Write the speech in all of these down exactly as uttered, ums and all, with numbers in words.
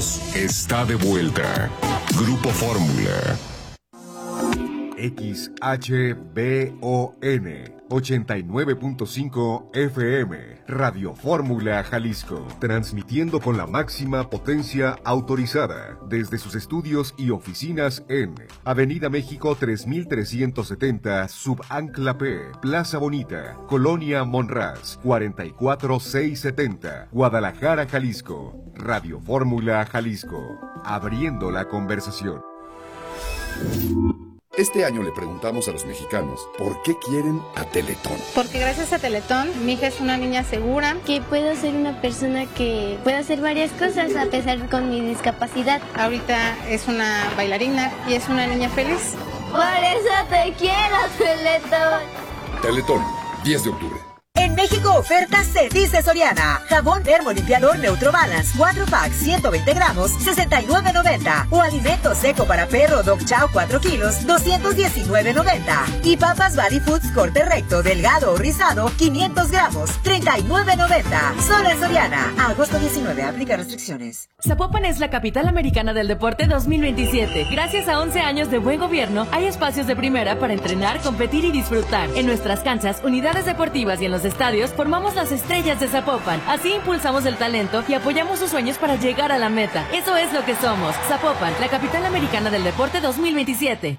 voz está de vuelta. Grupo Fórmula. X H B O N ochenta y nueve punto cinco F M, Radio Fórmula Jalisco, transmitiendo con la máxima potencia autorizada desde sus estudios y oficinas en Avenida México tres mil trescientos setenta, Subancla P, Plaza Bonita, Colonia Monraz, cuarenta y cuatro mil seiscientos setenta, Guadalajara, Jalisco. Radio Fórmula Jalisco, abriendo la conversación. Este año le preguntamos a los mexicanos por qué quieren a Teletón. Porque gracias a Teletón, mi hija es una niña segura. Que puedo ser una persona que puede hacer varias cosas a pesar con mi discapacidad. Ahorita es una bailarina y es una niña feliz. Por eso te quiero, Teletón. Teletón, diez de octubre. En México, ofertas se dice Soriana. Jabón termolimpiador Neutro Balance, cuatro packs, ciento veinte gramos, sesenta y nueve noventa. O alimento seco para perro Dog Chow, cuatro kilos, doscientos diecinueve noventa. Y papas Body Foods corte recto, delgado o rizado, quinientos gramos, treinta y nueve noventa. Solo en Soriana. Agosto diecinueve, aplica restricciones. Zapopan es la capital americana del deporte dos mil veintisiete. Gracias a once años de buen gobierno, hay espacios de primera para entrenar, competir y disfrutar. En nuestras canchas, unidades deportivas y en los estadios, formamos las estrellas de Zapopan. Así impulsamos el talento y apoyamos sus sueños para llegar a la meta. Eso es lo que somos. Zapopan, la capital americana del deporte dos mil veintisiete.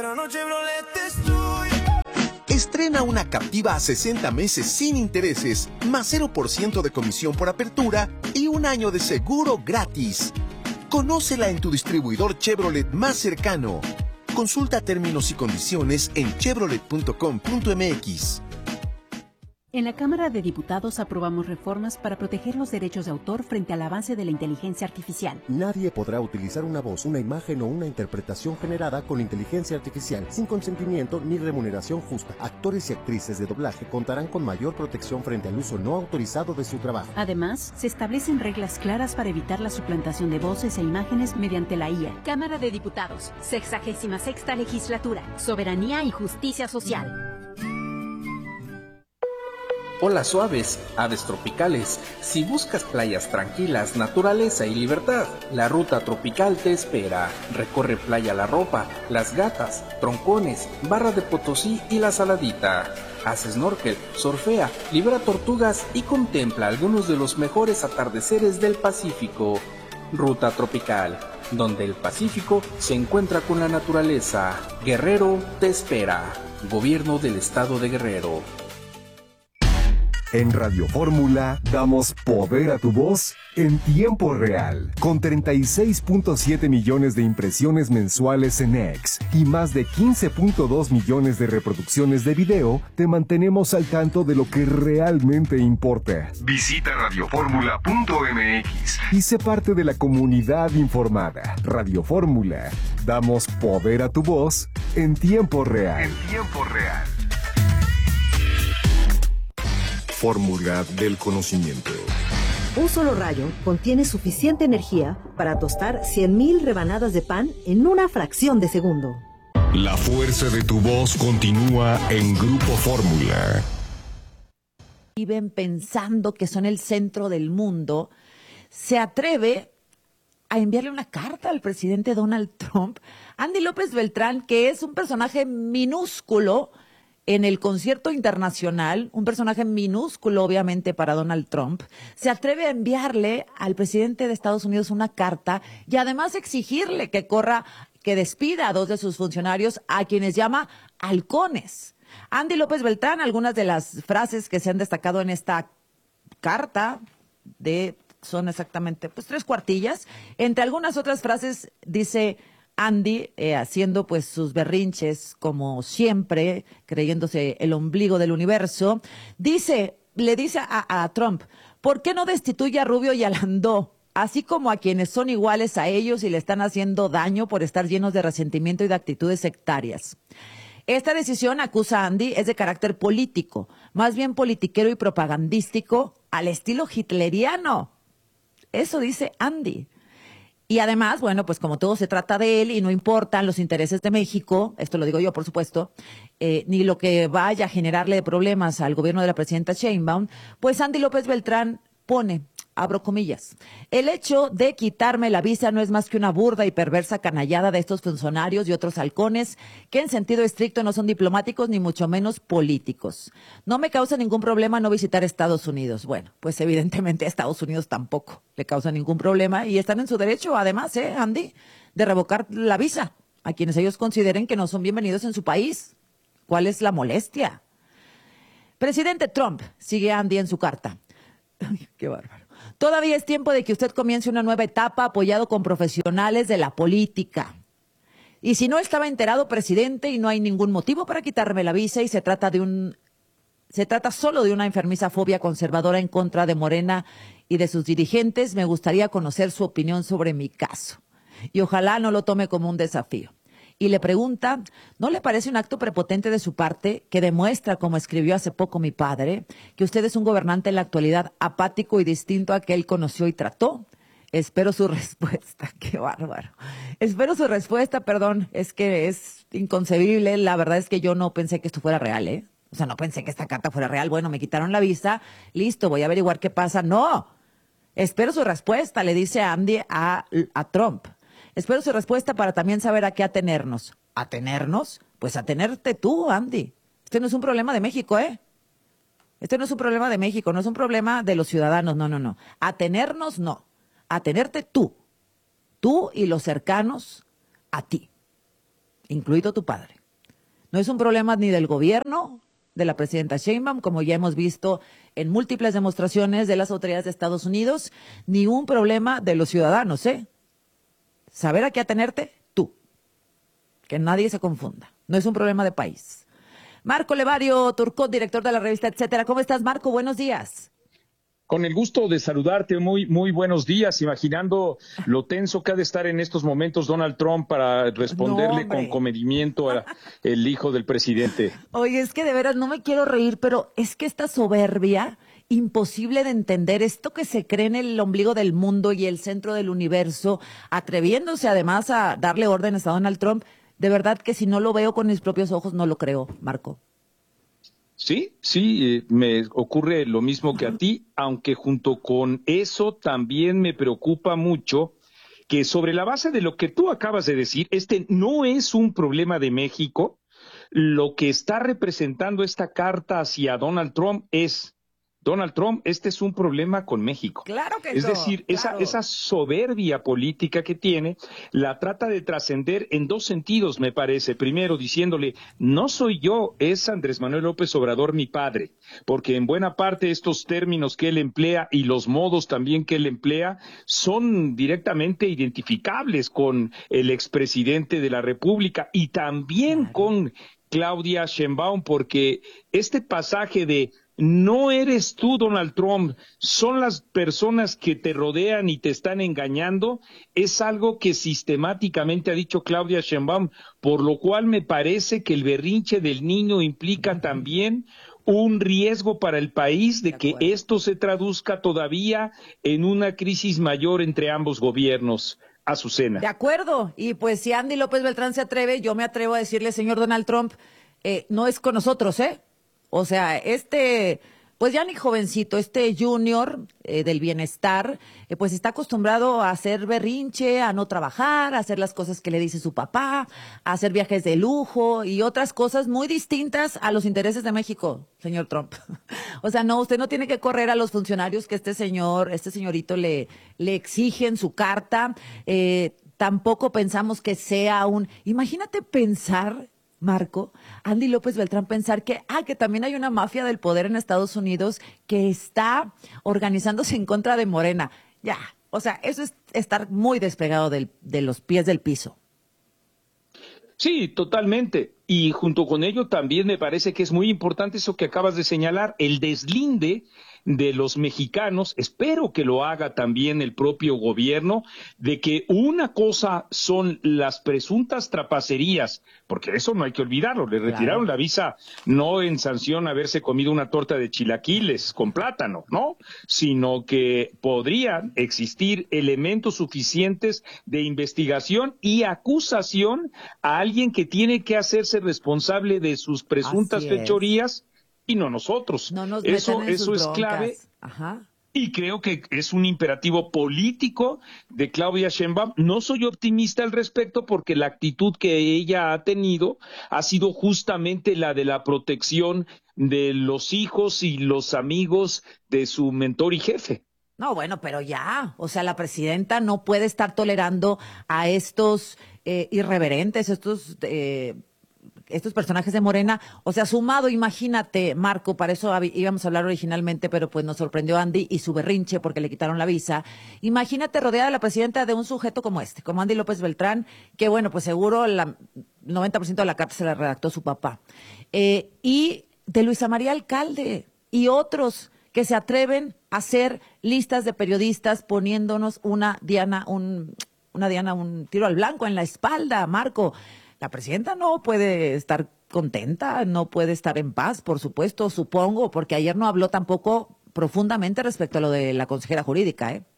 Estrena una Captiva a sesenta meses sin intereses, más cero por ciento de comisión por apertura y un año de seguro gratis. Conócela en tu distribuidor Chevrolet más cercano. Consulta términos y condiciones en chevrolet punto com punto m x. En la Cámara de Diputados aprobamos reformas para proteger los derechos de autor frente al avance de la inteligencia artificial. Nadie podrá utilizar una voz, una imagen o una interpretación generada con inteligencia artificial sin consentimiento ni remuneración justa. Actores y actrices de doblaje contarán con mayor protección frente al uso no autorizado de su trabajo. Además, se establecen reglas claras para evitar la suplantación de voces e imágenes mediante la I A. Cámara de Diputados, sexagésima sexta legislatura, soberanía y justicia social. Olas suaves, aves tropicales. Si buscas playas tranquilas, naturaleza y libertad, la ruta tropical te espera. Recorre Playa La Ropa, Las Gatas, Troncones, Barra de Potosí y La Saladita. Haz snorkel, surfea, libera tortugas y contempla algunos de los mejores atardeceres del Pacífico. Ruta tropical, donde el Pacífico se encuentra con la naturaleza. Guerrero te espera. Gobierno del Estado de Guerrero. En Radio Fórmula damos poder a tu voz en tiempo real, con treinta y seis punto siete millones de impresiones mensuales en X y más de quince punto dos millones de reproducciones de video, te mantenemos al tanto de lo que realmente importa. Visita radio fórmula punto m x y sé parte de la comunidad informada. Radio Fórmula, damos poder a tu voz en tiempo real. En tiempo real. Fórmula del conocimiento. Un solo rayo contiene suficiente energía para tostar cien mil rebanadas de pan en una fracción de segundo. La fuerza de tu voz continúa en Grupo Fórmula. Viven pensando que son el centro del mundo. Se atreve a enviarle una carta al presidente Donald Trump. Andy López Beltrán, que es un personaje minúsculo en el concierto internacional, un personaje minúsculo obviamente para Donald Trump, se atreve a enviarle al presidente de Estados Unidos una carta y además exigirle que corra, que despida a dos de sus funcionarios, a quienes llama halcones. Andy López Beltrán, algunas de las frases que se han destacado en esta carta de son exactamente pues tres cuartillas. Entre algunas otras frases dice Andy, eh, haciendo pues sus berrinches como siempre, creyéndose el ombligo del universo, dice, le dice a, a Trump, ¿por qué no destituye a Rubio y a Landó, así como a quienes son iguales a ellos y le están haciendo daño por estar llenos de resentimiento y de actitudes sectarias? Esta decisión, acusa Andy, es de carácter político, más bien politiquero y propagandístico al estilo hitleriano. Eso dice Andy. Y además, bueno, pues como todo se trata de él y no importan los intereses de México, esto lo digo yo, por supuesto, eh, ni lo que vaya a generarle problemas al gobierno de la presidenta Sheinbaum, pues Andy López Beltrán pone, abro comillas, el hecho de quitarme la visa no es más que una burda y perversa canallada de estos funcionarios y otros halcones que en sentido estricto no son diplomáticos ni mucho menos políticos. No me causa ningún problema no visitar Estados Unidos. Bueno, pues evidentemente a Estados Unidos tampoco le causa ningún problema y están en su derecho, además, ¿eh, Andy?, de revocar la visa a quienes ellos consideren que no son bienvenidos en su país. ¿Cuál es la molestia? Presidente Trump, sigue Andy en su carta. Ay, qué bárbaro. Todavía es tiempo de que usted comience una nueva etapa apoyado con profesionales de la política. Y si no estaba enterado, presidente, y no hay ningún motivo para quitarme la visa y se trata de un, se trata solo de una enfermiza fobia conservadora en contra de Morena y de sus dirigentes, me gustaría conocer su opinión sobre mi caso. Y ojalá no lo tome como un desafío. Y le pregunta, ¿no le parece un acto prepotente de su parte que demuestra, como escribió hace poco mi padre, que usted es un gobernante en la actualidad apático y distinto a que él conoció y trató? Espero su respuesta. Qué bárbaro. Espero su respuesta, perdón, es que es inconcebible. La verdad es que yo no pensé que esto fuera real, ¿eh? O sea, no pensé que esta carta fuera real. Bueno, me quitaron la visa, listo, voy a averiguar qué pasa. No, espero su respuesta, le dice Andy a, a Trump. Espero su respuesta para también saber a qué atenernos. ¿Atenernos? Pues atenerte tú, Andy. Este no es un problema de México, ¿eh? Este no es un problema de México, no es un problema de los ciudadanos, no, no, no. Atenernos, no. Atenerte tú. Tú y los cercanos a ti, incluido tu padre. No es un problema ni del gobierno, de la presidenta Sheinbaum, como ya hemos visto en múltiples demostraciones de las autoridades de Estados Unidos, ni un problema de los ciudadanos, ¿eh? Saber a qué atenerte, tú. Que nadie se confunda. No es un problema de país. Marco Levario Turcot, director de la revista Etcétera. ¿Cómo estás, Marco? Buenos días. Con el gusto de saludarte, muy muy buenos días, imaginando lo tenso que ha de estar en estos momentos Donald Trump para responderle no, con comedimiento al hijo del presidente. Oye, es que de veras no me quiero reír, pero es que esta soberbia imposible de entender, esto que se cree en el ombligo del mundo y el centro del universo, atreviéndose además a darle órdenes a Donald Trump, de verdad que si no lo veo con mis propios ojos no lo creo, Marco. Sí, sí, eh, me ocurre lo mismo que a ti, aunque junto con eso también me preocupa mucho que sobre la base de lo que tú acabas de decir, este no es un problema de México, lo que está representando esta carta hacia Donald Trump es Donald Trump, este es un problema con México. Claro que Es no, decir, claro. esa, esa soberbia política que tiene, la trata de trascender en dos sentidos, me parece. Primero, diciéndole, no soy yo, es Andrés Manuel López Obrador mi padre, porque en buena parte estos términos que él emplea y los modos también que él emplea son directamente identificables con el expresidente de la República y también claro. con Claudia Sheinbaum, porque este pasaje de no eres tú, Donald Trump, son las personas que te rodean y te están engañando, es algo que sistemáticamente ha dicho Claudia Sheinbaum, por lo cual me parece que el berrinche del niño implica también un riesgo para el país de que esto se traduzca todavía en una crisis mayor entre ambos gobiernos. Azucena. De acuerdo, y pues si Andy López Beltrán se atreve, yo me atrevo a decirle, señor Donald Trump, eh, no es con nosotros, ¿eh? O sea, este, pues ya ni jovencito, este junior eh, del bienestar, eh, pues está acostumbrado a hacer berrinche, a no trabajar, a hacer las cosas que le dice su papá, a hacer viajes de lujo y otras cosas muy distintas a los intereses de México, señor Trump. O sea, no, usted no tiene que correr a los funcionarios que este señor, este señorito le, le exige en su carta. Eh, tampoco pensamos que sea un, imagínate pensar, Marco, Andy López Beltrán, pensar que, ah, que también hay una mafia del poder en Estados Unidos que está organizándose en contra de Morena. Ya, o sea, eso es estar muy despegado del, de los pies del piso. Sí, totalmente. Y junto con ello también me parece que es muy importante eso que acabas de señalar, el deslinde de los mexicanos, espero que lo haga también el propio gobierno, de que una cosa son las presuntas trapacerías, porque eso no hay que olvidarlo, le retiraron claro. la visa no en sanción a haberse comido una torta de chilaquiles con plátano, ¿no? Sino que podrían existir elementos suficientes de investigación y acusación a alguien que tiene que hacerse responsable de sus presuntas fechorías y no nosotros. No nos eso en eso sus es clave. Ajá. Y creo que es un imperativo político de Claudia Sheinbaum. No soy optimista al respecto porque la actitud que ella ha tenido ha sido justamente la de la protección de los hijos y los amigos de su mentor y jefe. No, bueno, pero ya, o sea, la presidenta no puede estar tolerando a estos eh, irreverentes, estos... Eh, estos personajes de Morena, o sea, sumado, imagínate, Marco, para eso íbamos a hablar originalmente, pero pues nos sorprendió Andy y su berrinche porque le quitaron la visa. Imagínate rodeada la presidenta de un sujeto como este, como Andy López Beltrán, que bueno, pues seguro el noventa por ciento de la carta se la redactó su papá. Eh, y de Luisa María Alcalde y otros que se atreven a hacer listas de periodistas poniéndonos una diana, un, una diana, un tiro al blanco en la espalda, Marco. La presidenta no puede estar contenta, no puede estar en paz, por supuesto, supongo, porque ayer no habló tampoco profundamente respecto a lo de la consejera jurídica, ¿eh?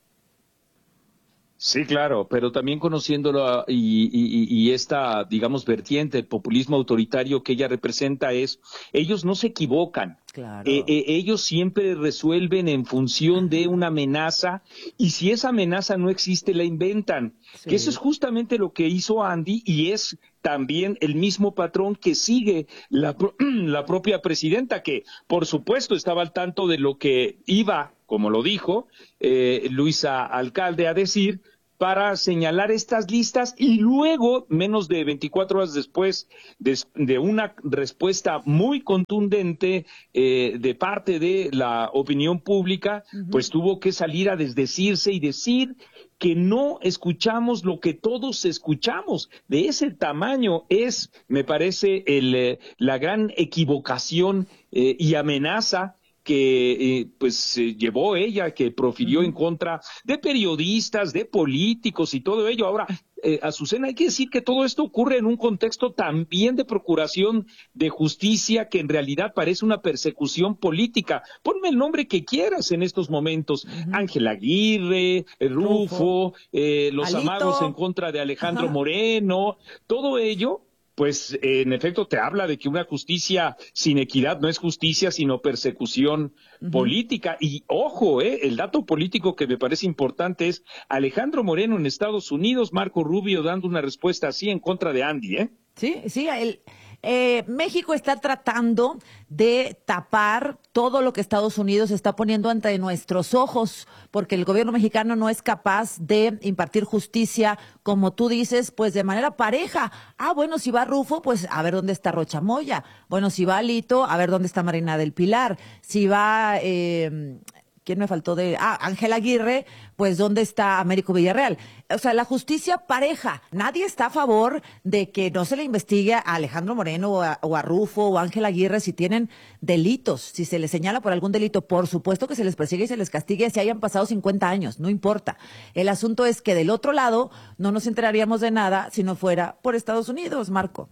Sí, claro, pero también conociéndolo y, y, y esta, digamos, vertiente, el populismo autoritario que ella representa es, ellos no se equivocan. Claro. Eh, eh, ellos siempre resuelven en función de una amenaza y si esa amenaza no existe, la inventan. Sí. Que eso es justamente lo que hizo Andy y es también el mismo patrón que sigue la, la propia presidenta, que por supuesto estaba al tanto de lo que iba, como lo dijo eh, Luisa Alcalde, a decir, para señalar estas listas y luego, menos de veinticuatro horas después de, de una respuesta muy contundente eh, de parte de la opinión pública, uh-huh. pues tuvo que salir a desdecirse y decir que no escuchamos lo que todos escuchamos. De ese tamaño es, me parece, el, eh, la gran equivocación eh, y amenaza que eh, pues eh, llevó ella, que profirió uh-huh. en contra de periodistas, de políticos y todo ello. Ahora, eh, Azucena, hay que decir que todo esto ocurre en un contexto también de procuración de justicia que en realidad parece una persecución política. Ponme el nombre que quieras en estos momentos. Uh-huh. Ángel Aguirre, Rufo, Rufo eh, los Alito. Amagos en contra de Alejandro uh-huh. Moreno, todo ello. Pues eh, en efecto te habla de que una justicia sin equidad no es justicia, sino persecución uh-huh. política. Y ojo, eh, el dato político que me parece importante es Alejandro Moreno en Estados Unidos, Marco Rubio dando una respuesta así en contra de Andy, ¿eh? Sí, sí, el... Eh, México está tratando de tapar todo lo que Estados Unidos está poniendo ante nuestros ojos, porque el gobierno mexicano no es capaz de impartir justicia, como tú dices, pues de manera pareja. Ah, bueno, si va Rufo, pues a ver dónde está Rocha Moya. Bueno, si va Alito, a ver dónde está Marina del Pilar. Si va... Eh, ¿Quién me faltó de...? Ah, Ángel Aguirre, pues ¿dónde está Américo Villarreal? O sea, la justicia pareja. Nadie está a favor de que no se le investigue a Alejandro Moreno o a, o a Rufo o a Ángel Aguirre si tienen delitos, si se les señala por algún delito. Por supuesto que se les persigue y se les castigue si hayan pasado cincuenta años, no importa. El asunto es que del otro lado no nos enteraríamos de nada si no fuera por Estados Unidos, Marco.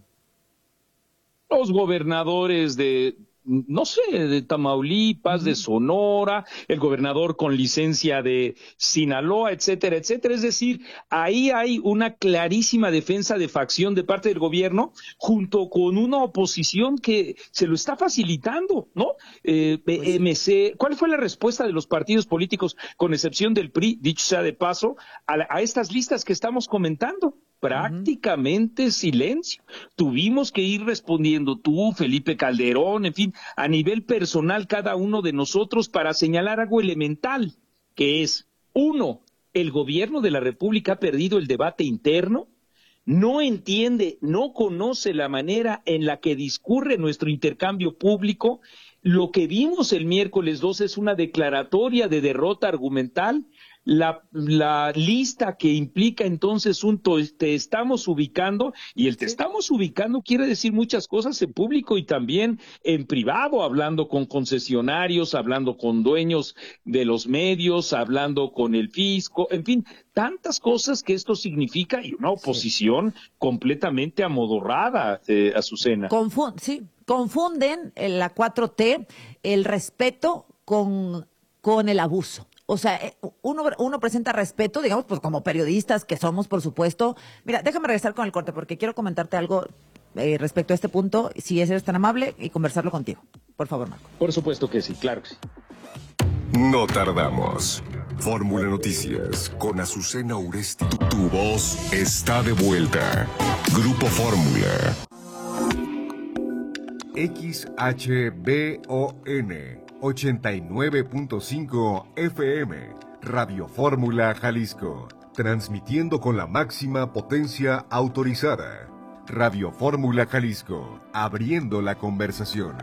Los gobernadores de... no sé, de Tamaulipas, uh-huh. de Sonora, el gobernador con licencia de Sinaloa, etcétera, etcétera. Es decir, ahí hay una clarísima defensa de facción de parte del gobierno, junto con una oposición que se lo está facilitando, ¿no? Eh, pues, M C, ¿cuál fue la respuesta de los partidos políticos, con excepción del P R I, dicho sea de paso, a, la, a estas listas que estamos comentando? Prácticamente uh-huh. silencio. Tuvimos que ir respondiendo tú, Felipe Calderón, en fin, a nivel personal cada uno de nosotros para señalar algo elemental, que es, uno, el gobierno de la República ha perdido el debate interno, no entiende, no conoce la manera en la que discurre nuestro intercambio público. Lo que vimos el miércoles dos es una declaratoria de derrota argumental. La, la lista que implica entonces un to, te estamos ubicando, y el te estamos ubicando quiere decir muchas cosas en público y también en privado, hablando con concesionarios, hablando con dueños de los medios, hablando con el fisco, en fin, tantas cosas que esto significa, y una oposición sí. completamente amodorrada, eh, Azucena. Confund, sí, confunden en la cuatro T el respeto con, con el abuso. O sea, uno, uno presenta respeto, digamos, pues como periodistas que somos, por supuesto. Mira, déjame regresar con el corte porque quiero comentarte algo eh, respecto a este punto, si eres tan amable, y conversarlo contigo. Por favor, Marco. Por supuesto que sí, claro que sí. No tardamos. Fórmula Noticias con Azucena Uresti. Tu, tu voz está de vuelta. Grupo Fórmula. X H B O N ochenta y nueve punto cinco F M, Radio Fórmula Jalisco, transmitiendo con la máxima potencia autorizada. Radio Fórmula Jalisco, abriendo la conversación.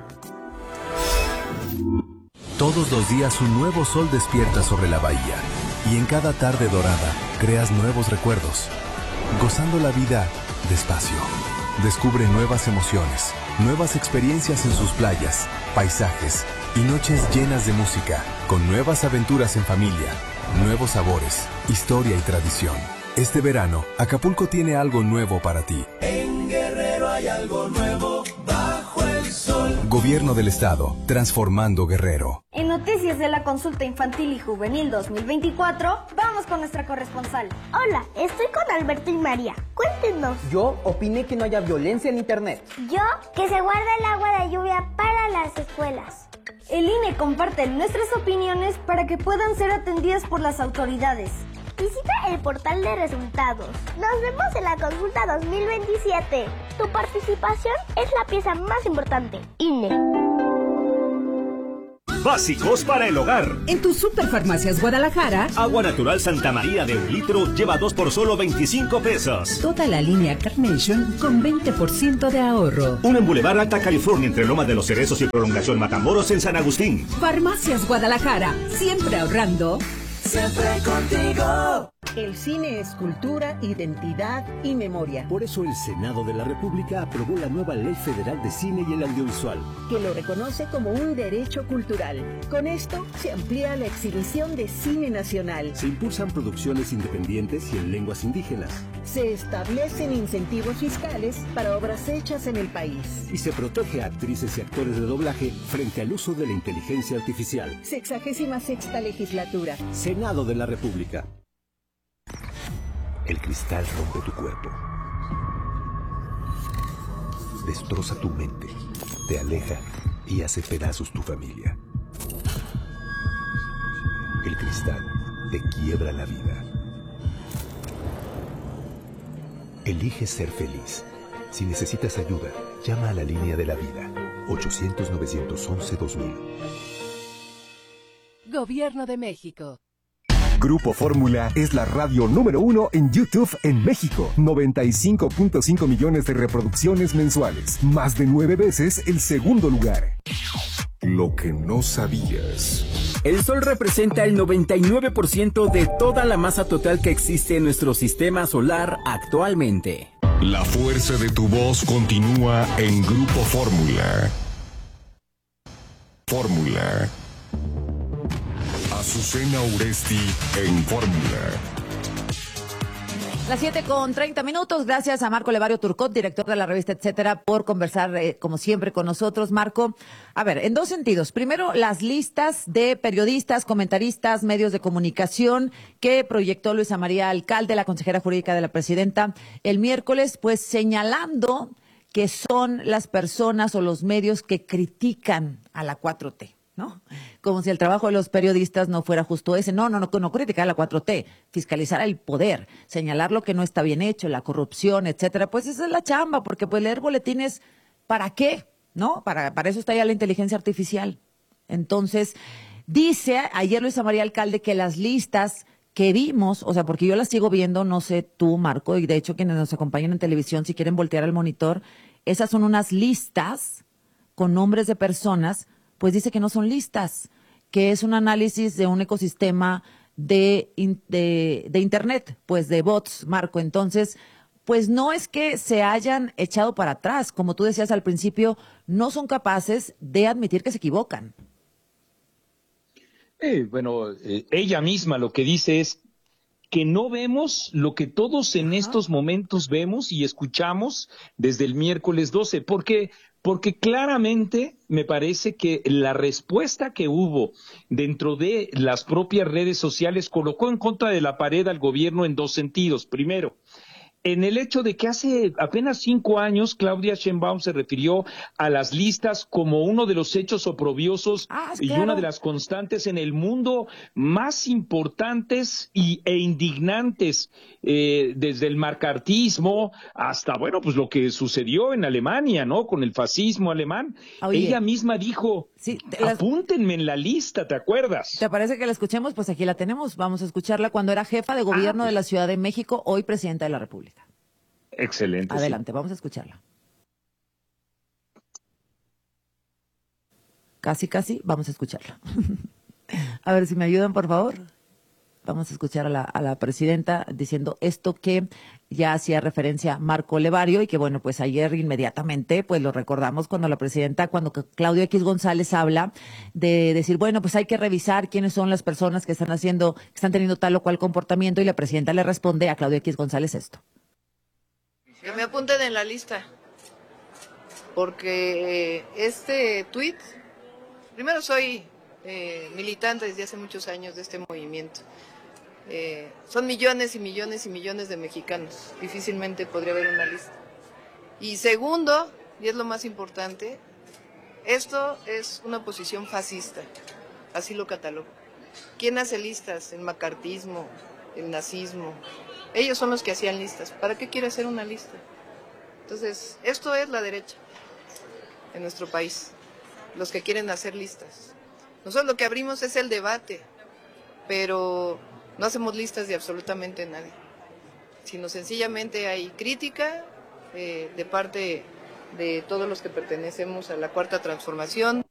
Todos los días un nuevo sol despierta sobre la bahía y en cada tarde dorada creas nuevos recuerdos, gozando la vida despacio. Descubre nuevas emociones, nuevas experiencias en sus playas, paisajes y noches llenas de música, con nuevas aventuras en familia, nuevos sabores, historia y tradición. Este verano, Acapulco tiene algo nuevo para ti. En Guerrero hay algo nuevo bajo el sol. Gobierno del Estado, transformando Guerrero. En Noticias de la Consulta Infantil y Juvenil dos mil veinticuatro, vamos con nuestra corresponsal. Hola, estoy con Alberto y María. Cuéntenos. Yo opiné que no haya violencia en Internet. Yo, que se guarde el agua de lluvia para las escuelas. El I N E comparte nuestras opiniones para que puedan ser atendidas por las autoridades. Visita el portal de resultados. Nos vemos en la consulta dos mil veintisiete. Tu participación es la pieza más importante. I N E. Básicos para el hogar. En tu Superfarmacias Guadalajara, agua natural Santa María de un litro lleva dos por solo veinticinco pesos. Toda la línea Carnation con veinte por ciento de ahorro. Un en Boulevard Alta California entre Loma de los Cerezos y Prolongación Matamoros en San Agustín. Farmacias Guadalajara, siempre ahorrando. Siempre contigo. El cine es cultura, identidad y memoria. Por eso el Senado de la República aprobó la nueva Ley Federal de Cine y el Audiovisual, que lo reconoce como un derecho cultural. Con esto se amplía la exhibición de cine nacional. Se impulsan producciones independientes y en lenguas indígenas. Se establecen incentivos fiscales para obras hechas en el país. Y se protege a actrices y actores de doblaje frente al uso de la inteligencia artificial. Sexagésima sexta legislatura. Senado de la República. El cristal rompe tu cuerpo, destroza tu mente, te aleja y hace pedazos tu familia. El cristal te quiebra la vida. Elige ser feliz. Si necesitas ayuda, llama a la línea de la vida, ochocientos, novecientos once, dos mil. Gobierno de México. Grupo Fórmula es la radio número uno en YouTube en México. noventa y cinco punto cinco millones de reproducciones mensuales. Más de nueve veces el segundo lugar. Lo que no sabías. El Sol representa el noventa y nueve por ciento de toda la masa total que existe en nuestro sistema solar actualmente. La fuerza de tu voz continúa en Grupo Fórmula. Fórmula. Azucena Uresti en Fórmula. Las siete con treinta minutos. Gracias a Marco Levario Turcot, director de la revista Etcétera, por conversar, eh, como siempre, con nosotros. Marco, a ver, en dos sentidos. Primero, las listas de periodistas, comentaristas, medios de comunicación que proyectó Luisa María Alcalde, la consejera jurídica de la presidenta, el miércoles, pues señalando que son las personas o los medios que critican a la cuatro T. ¿No? Como si el trabajo de los periodistas no fuera justo ese. No, no, no, no criticar a la cuatro T, fiscalizar el poder, señalar lo que no está bien hecho, la corrupción, etcétera. Pues esa es la chamba, porque pues leer boletines, ¿para qué? ¿No? Para, para eso está ya la inteligencia artificial. Entonces, dice ayer Luisa María Alcalde que las listas que vimos, o sea, porque yo las sigo viendo, no sé tú, Marco, y de hecho quienes nos acompañan en televisión, si quieren voltear al monitor, esas son unas listas con nombres de personas. Pues dice que no son listas, que es un análisis de un ecosistema de, de, de Internet, pues de bots, Marco. Entonces, pues no es que se hayan echado para atrás, como tú decías al principio, no son capaces de admitir que se equivocan. Eh, bueno, eh, ella misma lo que dice es que no vemos lo que todos en estos momentos vemos y escuchamos desde el miércoles doce, porque... Porque claramente me parece que la respuesta que hubo dentro de las propias redes sociales colocó en contra de la pared al gobierno en dos sentidos. Primero, en el hecho de que hace apenas cinco años Claudia Sheinbaum se refirió a las listas como uno de los hechos oprobiosos ah, y claro. una de las constantes en el mundo más importantes y, e indignantes, eh, desde el macartismo hasta, bueno, pues lo que sucedió en Alemania, ¿no? Con el fascismo alemán. Oye, ella misma dijo, sí, las... apúntenme en la lista, ¿te acuerdas? ¿Te parece que la escuchemos? Pues aquí la tenemos. Vamos a escucharla cuando era jefa de gobierno ah, pues... de la Ciudad de México, hoy presidenta de la República. Excelente. Adelante, sí. Vamos a escucharla. Casi, casi, vamos a escucharla. A ver si me ayudan, por favor. Vamos a escuchar a la, a la presidenta diciendo esto que ya hacía referencia Marco Levario y que, bueno, pues ayer inmediatamente, pues lo recordamos cuando la presidenta, cuando Claudio X González habla de decir, bueno, pues hay que revisar quiénes son las personas que están haciendo, que están teniendo tal o cual comportamiento, y la presidenta le responde a Claudio X González esto. Que me apunten en la lista, porque este tuit, primero soy eh, militante desde hace muchos años de este movimiento. Eh, son millones y millones y millones de mexicanos, difícilmente podría haber una lista. Y segundo, y es lo más importante, esto es una posición fascista, así lo catalogo. ¿Quién hace listas? El macartismo, el nazismo. Ellos son los que hacían listas. ¿Para qué quiere hacer una lista? Entonces, esto es la derecha en nuestro país, los que quieren hacer listas. Nosotros lo que abrimos es el debate, pero no hacemos listas de absolutamente nadie, sino sencillamente hay crítica eh, de parte de todos los que pertenecemos a la Cuarta Transformación.